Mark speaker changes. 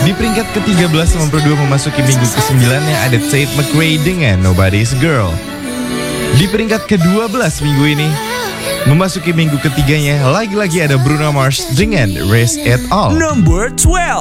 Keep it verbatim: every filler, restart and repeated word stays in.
Speaker 1: Di peringkat ke tiga belas nomor dua memasuki minggu ke sembilan-nya ada Tate McRae dengan Nobody's Girl. Di peringkat ke dua belas minggu ini memasuki minggu ketiganya lagi-lagi ada Bruno Mars dengan Raise It All.
Speaker 2: Number twelve.